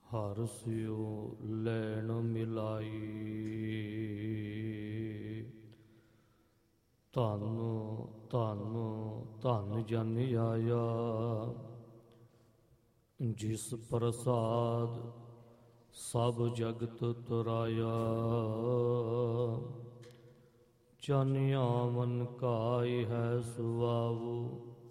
ਹਰਿ ਸਿਉ ਲੈਣ ਮਿਲਾਈ। ਧੰਨ ਧੰਨ ਧੰਨ ਜਨ ਆਇਆ, ਜਿਸ ਪ੍ਰਸਾਦ ਸਭ ਜਗਤ ਤੁਰਾਇਆ। ਜਨ ਆਵਨ ਕਾਇ ਹੈ ਸੁਆਵੂ,